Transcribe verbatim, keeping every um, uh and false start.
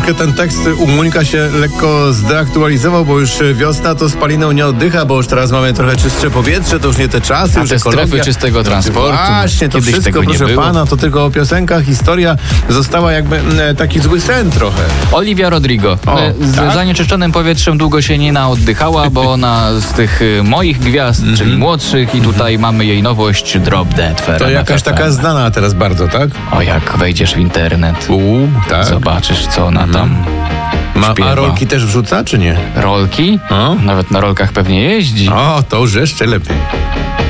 troszeczkę ten tekst u Muńka się lekko zdeaktualizował, bo już wiosna to spaliną nie oddycha, bo już teraz mamy trochę czystsze powietrze, to już nie te czasy, A już te ekologia. strefy czystego transportu. Właśnie, to Kiedyś wszystko, tego nie proszę było. pana, to tylko o piosenkach, historia została jakby e, taki zły sen trochę. Olivia Rodrigo. O, E, z tak? zanieczyszczonym powietrzem długo się nie naoddychała, bo ona z tych y, moich gwiazd, Mhm. czyli młodszych, i tutaj mamy jej nowość Drop Dead w R M F To jakaś F M. taka znana teraz bardzo, tak? O, jak wejdziesz w internet, U, tak. zobaczysz, co ona tam Ma, śpiewa. a rolki też wrzuca, czy nie? Rolki? O. Nawet na rolkach pewnie jeździ. O, to już jeszcze lepiej.